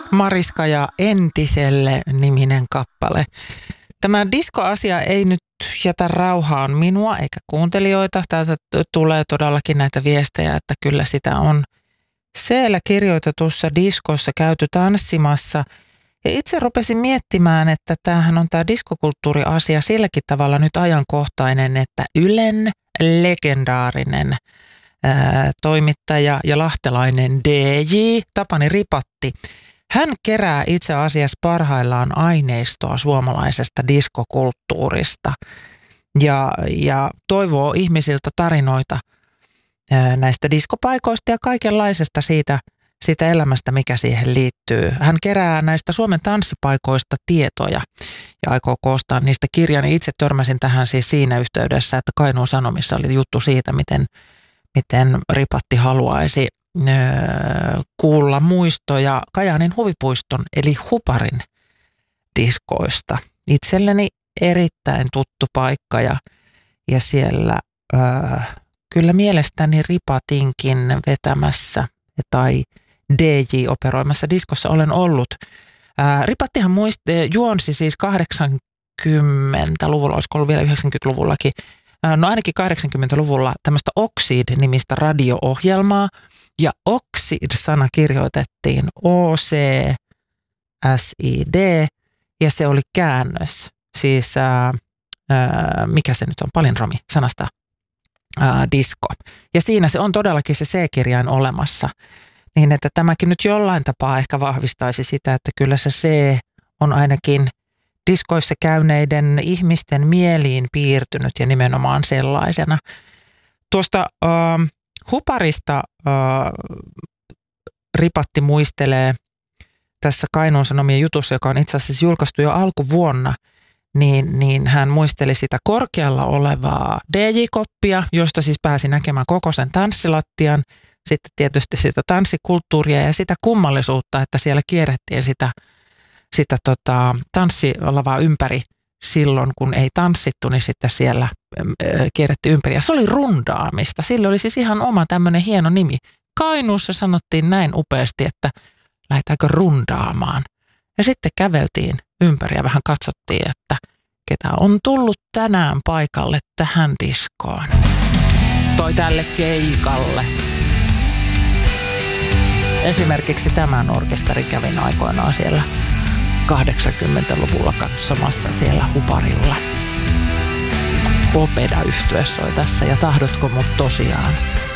Mariska ja Entiselle -niminen kappale. Tämä diskoasia ei nyt jätä rauhaan minua eikä kuuntelijoita. Täältä tulee todellakin näitä viestejä, että kyllä sitä on siellä kirjoitetussa diskossa käyty tanssimassa. Ja itse rupesin miettimään, että tämähän on tämä diskokulttuuriasia silläkin tavalla nyt ajankohtainen, että Ylen legendaarinen toimittaja ja lahtelainen DJ Tapani Ripatti, hän kerää itse asiassa parhaillaan aineistoa suomalaisesta diskokulttuurista ja toivoo ihmisiltä tarinoita näistä diskopaikoista ja kaikenlaisesta siitä elämästä, mikä siihen liittyy. Hän kerää näistä Suomen tanssipaikoista tietoja ja aikoo koostaa niistä kirjan. Itse törmäsin tähän siis siinä yhteydessä, että Kainuun Sanomissa oli juttu siitä, miten Ripatti haluaisi kuulla muistoja Kajaanin huvipuiston eli Huparin diskoista. Itselleni erittäin tuttu paikka ja siellä kyllä mielestäni Ripatinkin vetämässä tai DJ-operoimassa diskossa olen ollut. Ripattihan juonsi siis 80-luvulla, olisiko ollut vielä 90-luvullakin, no ainakin 80-luvulla tämmöistä Oxid-nimistä radio-ohjelmaa, ja Oxid-sana kirjoitettiin O-C-S-I-D, ja se oli käännös, siis mikä se nyt on, palindromi sanasta disco. Ja siinä se on todellakin se C-kirjain olemassa, niin että tämäkin nyt jollain tapaa ehkä vahvistaisi sitä, että kyllä se C on ainakin diskoissa käyneiden ihmisten mieliin piirtynyt ja nimenomaan sellaisena. Tuosta Huparista Ripatti muistelee tässä Kainuun Sanomien jutussa, joka on itse asiassa julkaistu jo alkuvuonna, niin hän muisteli sitä korkealla olevaa DJ-koppia, josta siis pääsi näkemään koko sen tanssilattian, sitten tietysti sitä tanssikulttuuria ja sitä kummallisuutta, että siellä kierrettiin sitä tanssilavaa ympäri silloin, kun ei tanssittu, niin sitten siellä kierrettiin ympäri. Ja se oli rundaamista. Sillä oli siis ihan oma tämmöinen hieno nimi. Kainuussa sanottiin näin upeasti, että lähdetäänkö rundaamaan. Ja sitten käveltiin ympäri ja vähän katsottiin, että ketä on tullut tänään paikalle tähän diskoon. Toi tälle keikalle. Esimerkiksi tämän orkesteri kävin aikoinaan siellä 80-luvulla katsomassa siellä Huparilla. Popeda-yhtye soi tässä ja Tahdotko mut tosiaan.